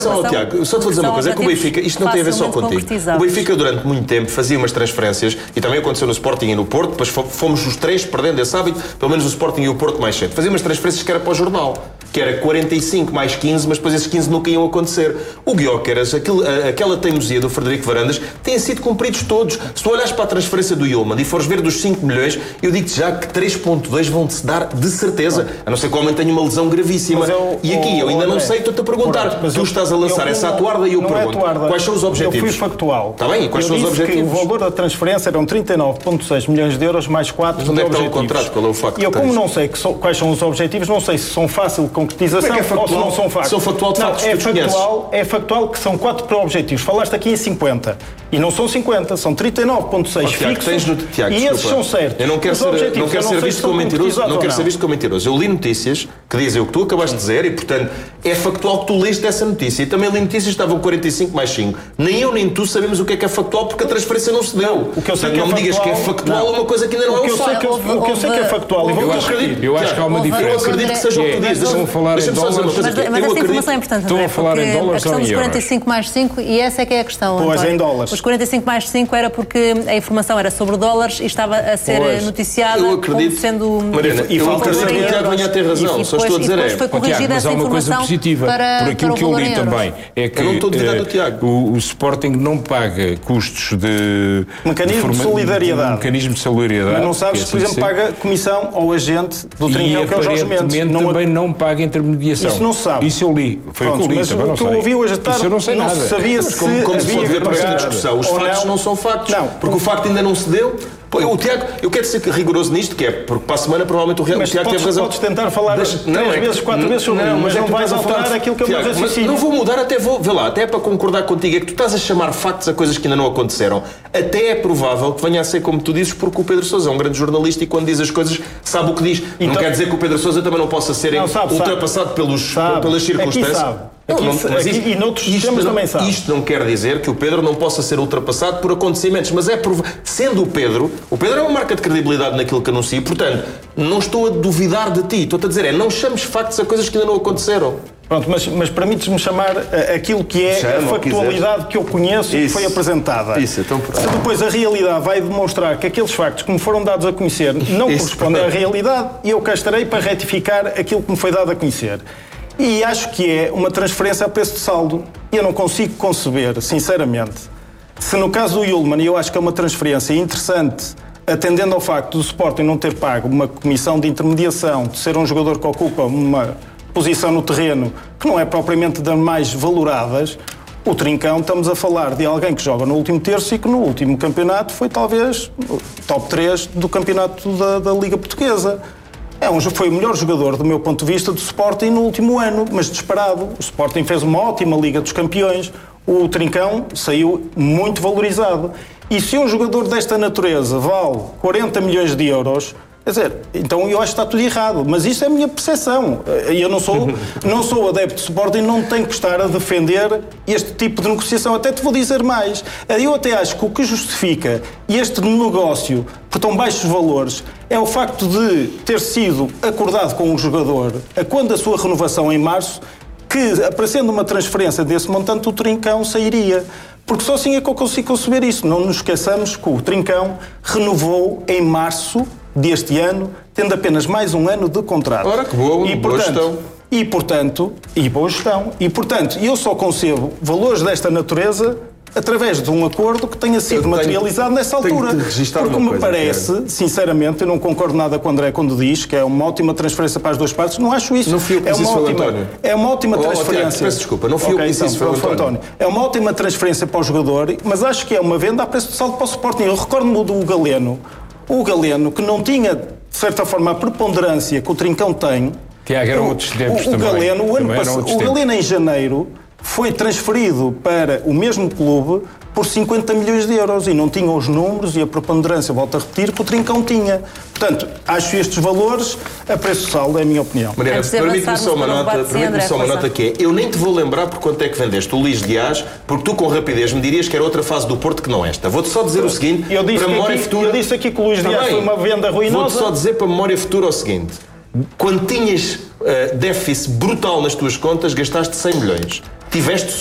Tiago, só te vou dizer uma coisa, é que o Benfica, isto não tem a ver só contigo. O Benfica durante muito tempo fazia umas transferências, e também aconteceu no Sporting e no Porto, depois fomos os três perdendo esse hábito, pelo menos o Sporting e o Porto mais cedo. Fazia umas transferências que era para o jornal, que era 45 mais 15, mas depois esses 15 nunca iam acontecer. O Gyökeres, aquela teimosia do Frederico Varandas, têm sido cumpridos todos. Se tu olhares para a transferência do Yulman e fores ver dos 5 milhões, eu digo-te já que 3.2 vão-se dar de certeza, a não ser que o homem tenha uma lesão gravíssima. E aqui eu ainda não sei, estou-te a perguntar. Tu estás a lançar essa atuarda e eu pergunto, quais são os objetivos? Eu fui factual. Está bem, e quais são os objetivos? Que o valor da transferência eram 39,6 milhões de euros mais 4 de objetivos. Onde é que está o contrato? Qual é o facto? E eu, como não sei quais são os objetivos, não sei se são fácil de concretização ou se não são factos. São factual de factos que tu conheces. É factual que são 4 objetivos. Falaste aqui em 50. E não são 50, são 39,6 fixos. E esses são certos. Eu não quero ser visto como mentiroso. Não quero ser visto como mentiroso. Eu li notícias que dizem o que tu acabaste de dizer e, portanto, é factual que tu leste essa notícia. E também li notícias que estavam 45 mais 5. Nem eu nem tu sabemos o que é factual porque a transferência não se deu. O que eu sei não me digas que é factual uma coisa que ainda não é um facto. O que eu sei que é factual. Eu acho que há uma diferença. Eu acredito que seja o que tu dizes. Estão a falar em dólares. Mas essa informação é importante. Estão a falar em dólares ou em euros? A questão dos 45 mais 5, e essa é que é a questão. Pois, em dólares. Os 45 mais 5 era porque a informação era sobre dólares e estava a ser noticiada como sendo... Mariana, eu acredito que o Tiago venha a ter razão. Só estou a dizer foi corrigida essa informação. Mas há uma coisa positiva, por aquilo que eu li também, é que o Sporting não paga custos de... Mecanismo de solidariedade. Mecanismo de solidariedade. Mas não sabes, por exemplo, paga comissão ao agente do Trincão, que é o Jorge Mendes. E também não paga intermediação. Isso não se sabe. Isso eu li. Foi o que eu li, também não sei. Mas o que eu ouvi hoje à tarde, isso eu não sei nada. Sabia se como se pode ver para esta discussão. Os factos não são factos. Não. Porque o facto ainda não se deu. O Tiago, eu quero ser rigoroso nisto, que é porque para a semana provavelmente o Tiago teve razão. Podes tentar falar 3 vezes, 4 vezes sobre isso, mas não vais alterar aquilo que é o meu raciocínio. Não vou mudar, vê lá, até é para concordar contigo, é que tu estás a chamar factos a coisas que ainda não aconteceram. Até é provável que venha a ser como tu dizes, porque o Pedro Sousa é um grande jornalista e quando diz as coisas sabe o que diz. Não quer dizer que o Pedro Sousa também não possa ser ultrapassado pelas circunstâncias. E noutros sistemas também sabe. Isto não quer dizer que o Pedro não possa ser ultrapassado por acontecimentos, mas sendo o Pedro é uma marca de credibilidade naquilo que anuncia, portanto, não estou a duvidar de ti, estou-te a dizer, não chames factos a coisas que ainda não aconteceram. Pronto, mas permites-me chamar aquilo que é a factualidade que eu conheço e que foi apresentada. Isso, então se depois a realidade vai demonstrar que aqueles factos que me foram dados a conhecer não correspondem à realidade, eu cá estarei para retificar aquilo que me foi dado a conhecer. E acho que é uma transferência a preço de saldo. Eu não consigo conceber, sinceramente, se no caso do Yulman, eu acho que é uma transferência interessante, atendendo ao facto do Sporting não ter pago uma comissão de intermediação, de ser um jogador que ocupa uma posição no terreno que não é propriamente das mais valoradas, o Trincão, estamos a falar de alguém que joga no último terço e que no último campeonato foi talvez top 3 do campeonato da Liga Portuguesa. Foi o melhor jogador, do meu ponto de vista, do Sporting no último ano, mas disparado. O Sporting fez uma ótima Liga dos Campeões. O Trincão saiu muito valorizado. E se um jogador desta natureza vale 40 milhões de euros, quer dizer, então eu acho que está tudo errado. Mas isso é a minha percepção. Eu não sou adepto de Sporting, não tenho que estar a defender este tipo de negociação. Até te vou dizer mais. Eu até acho que o que justifica este negócio por tão baixos valores é o facto de ter sido acordado com o jogador a quando a sua renovação em março, que, aparecendo uma transferência desse montante, o Trincão sairia. Porque só assim é que eu consigo conceber isso. Não nos esqueçamos que o Trincão renovou em março deste ano, tendo apenas mais um ano de contrato. Ora, que boa gestão. E, boa gestão. E, portanto, eu só concebo valores desta natureza através de um acordo que tenha sido materializado nessa altura. Porque me parece, sinceramente, eu não concordo nada com o André quando diz que é uma ótima transferência para as duas partes. Não acho isso. Não fui eu que disse isso, foi o António. É uma ótima transferência. Peço desculpa, não fui eu que disse isso, foi o António. É uma ótima transferência para o jogador, mas acho que é uma venda a preço de saldo para o Sporting. Eu recordo-me do Galeno. O Galeno, que não tinha, de certa forma, a preponderância que o Trincão tem. Tiago, eram outros tempos também. O Galeno, em janeiro, foi transferido para o mesmo clube por 50 milhões de euros e não tinha os números e a preponderância, volto a repetir, que o Trincão tinha. Portanto, acho estes valores a preço de saldo, é a minha opinião. Mariana, permite-me só uma nota que é, eu nem te vou lembrar por quanto é que vendeste o Luís Dias, porque tu com rapidez me dirias que era outra fase do Porto que não esta. Vou-te só dizer o seguinte, eu disse aqui que o Luís Dias foi uma venda ruinosa. Vou-te só dizer para a memória futura o seguinte, quando tinhas déficit brutal nas tuas contas, gastaste 100 milhões. tiveste